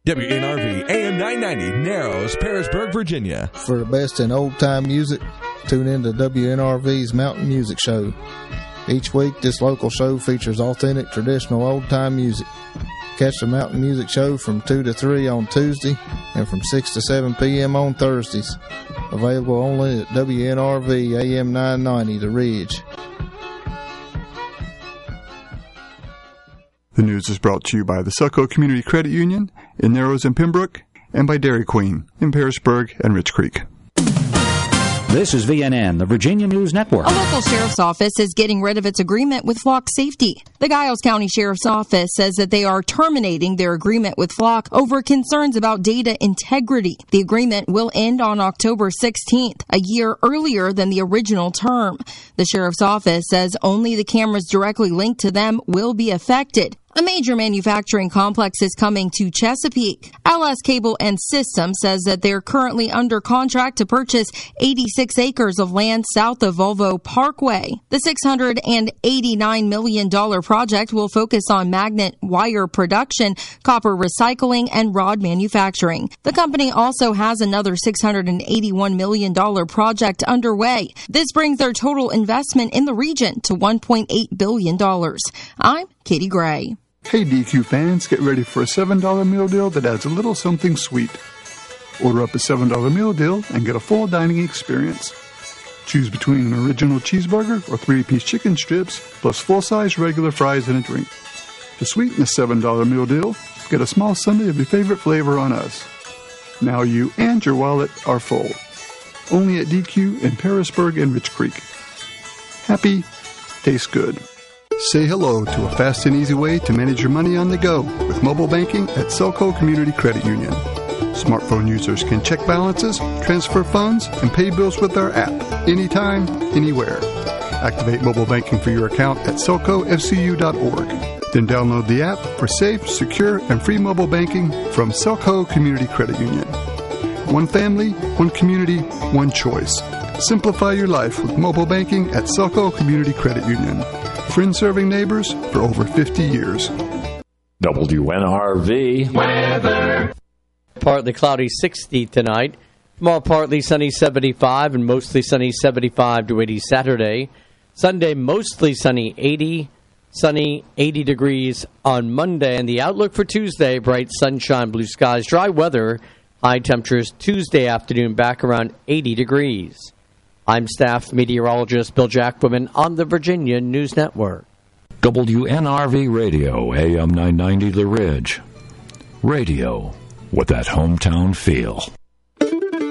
WNRV AM 990, Narrows, Parisburg, Virginia. For the best in old-time music, tune in to WNRV's Mountain Music Show. Each week, this local show features authentic, traditional old-time music. Catch the Mountain Music Show from 2 to 3 on Tuesday and from 6 to 7 p.m. on Thursdays. Available only at WNRV AM 990, The Ridge. The news is brought to you by the Selco Community Credit Union in Narrows and Pembroke, and by Dairy Queen in Parisburg and Rich Creek. This is VNN, the Virginia News Network. A local sheriff's office is getting rid of its agreement with Flock Safety. The Giles County Sheriff's Office says that they are terminating their agreement with Flock over concerns about data integrity. The agreement will end on October 16th, a year earlier than the original term. The sheriff's office says only the cameras directly linked to them will be affected. A major manufacturing complex is coming to Chesapeake. LS Cable and Systems says that they're currently under contract to purchase 86 acres of land south of Volvo Parkway. The $689 million project will focus on magnet wire production, copper recycling, and rod manufacturing. The company also has another $681 million project underway. This brings their total investment in the region to $1.8 billion. I'm Katie Gray. Hey DQ fans, get ready for a $7 meal deal that adds a little something sweet. Order up a $7 meal deal and get a full dining experience. Choose between an original cheeseburger or 3-piece chicken strips, plus full-size regular fries and a drink. To sweeten the $7 meal deal, get a small sundae of your favorite flavor on us. Now you and your wallet are full. Only at DQ in Parisburg and Rich Creek. Happy, tastes good. Say hello to a fast and easy way to manage your money on the go with mobile banking at Selco Community Credit Union. Smartphone users can check balances, transfer funds, and pay bills with our app anytime, anywhere. Activate mobile banking for your account at selcofcu.org. Then download the app for safe, secure, and free mobile banking from Selco Community Credit Union. One family, one community, one choice. Simplify your life with mobile banking at Selco Community Credit Union. Friend-serving neighbors for over 50 years. WNRV weather. Partly cloudy 60 tonight. Tomorrow partly sunny 75 and mostly sunny 75 to 80 Saturday. Sunday mostly sunny 80. Sunny 80 degrees on Monday. And the outlook for Tuesday, bright sunshine, blue skies, dry weather. High temperatures Tuesday afternoon back around 80 degrees. I'm staff meteorologist Bill Jackwoman on the Virginia News Network. WNRV Radio, AM 990 The Ridge. Radio with that hometown feel.